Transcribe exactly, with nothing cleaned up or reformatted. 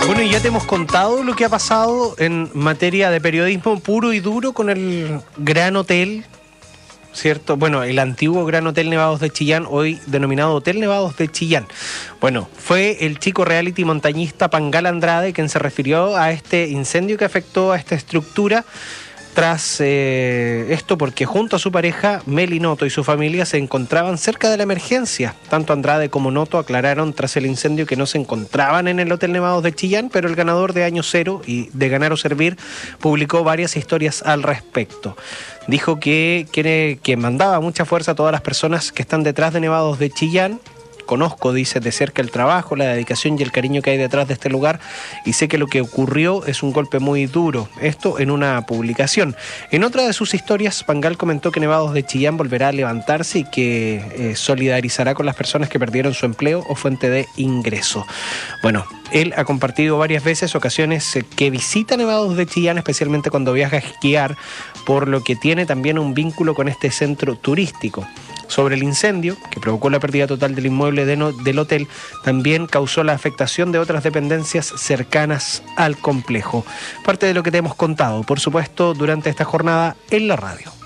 Bueno, y ya te hemos contado lo que ha pasado en materia de periodismo puro y duro con el Gran Hotel, ¿cierto? Bueno, el antiguo Gran Hotel Nevados de Chillán, hoy denominado Hotel Nevados de Chillán. Bueno, fue el chico reality montañista Pangal Andrade quien se refirió a este incendio que afectó a esta estructura. Tras eh, esto, porque junto a su pareja, Meli Noto, y su familia se encontraban cerca de la emergencia. Tanto Andrade como Noto aclararon tras el incendio que no se encontraban en el Hotel Nevados de Chillán, pero el ganador de Año Cero y de Ganar o Servir publicó varias historias al respecto. Dijo que, que, que mandaba mucha fuerza a todas las personas que están detrás de Nevados de Chillán. Conozco, dice, de cerca el trabajo, la dedicación y el cariño que hay detrás de este lugar y sé que lo que ocurrió es un golpe muy duro. Esto en una publicación. En otra de sus historias, Pangal comentó que Nevados de Chillán volverá a levantarse y que eh, solidarizará con las personas que perdieron su empleo o fuente de ingreso. Bueno, él ha compartido varias veces ocasiones eh, que visita Nevados de Chillán, especialmente cuando viaja a esquiar, por lo que tiene también un vínculo con este centro turístico. Sobre el incendio, que provocó la pérdida total del inmueble de no, del hotel, también causó la afectación de otras dependencias cercanas al complejo. Parte de lo que te hemos contado, por supuesto, durante esta jornada en la radio.